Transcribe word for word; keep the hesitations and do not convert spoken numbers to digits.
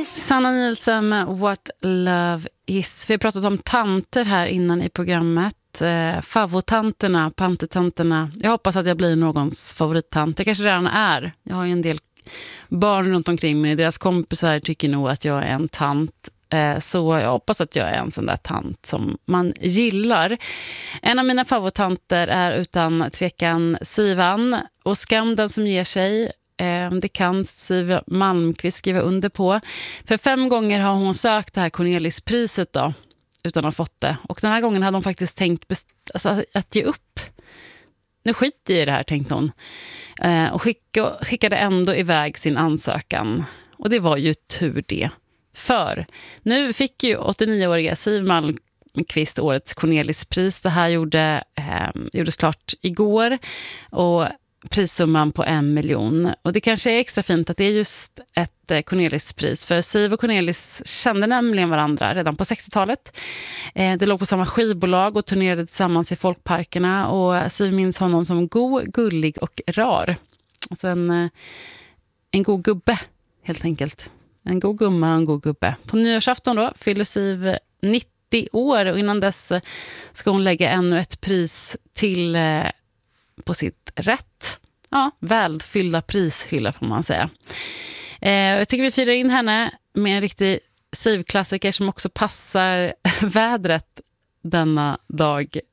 Sanna Nielsen med What Love Is. Vi har pratat om tanter här innan i programmet. Eh, favotanterna, pantetanterna. Jag hoppas att jag blir någons favorittant. Jag kanske redan är. Jag har ju en del barn runt omkring mig. Deras kompisar tycker nog att jag är en tant. Eh, så jag hoppas att jag är en sån där tant som man gillar. En av mina favorittanter är utan tvekan Sivan. Och skam den som ger sig. Det kan Siv Malmqvist skriva under på. För fem gånger har hon sökt det här Cornelispriset då, utan att ha fått det. Och den här gången hade hon faktiskt tänkt best- alltså, att ge upp. Nu skiter jag i det här, tänkte hon. Eh, och skicka, skickade ändå iväg sin ansökan. Och det var ju tur det. För nu fick ju åttionio-åriga Siv Malmqvist årets Cornelispris. Det här gjorde, eh, gjordes klart igår. Och prissumman på en miljon. Och det kanske är extra fint att det är just ett eh, Cornelispris. För Siv och Cornelis kände nämligen varandra redan på sextiotalet. Eh, det låg på samma skivbolag och turnerade tillsammans i folkparkerna. Och Siv minns honom som god, gullig och rar. Alltså en, eh, en god gubbe, helt enkelt. En god gumma och en god gubbe. På nyårsafton då fyller Siv nittio år. Och innan dess ska hon lägga ännu ett pris till eh, på sitt rätt. Ja, välfyllda prishylla får man säga. Eh, jag tycker vi firar in henne med en riktig Siv-klassiker som också passar vädret denna dag.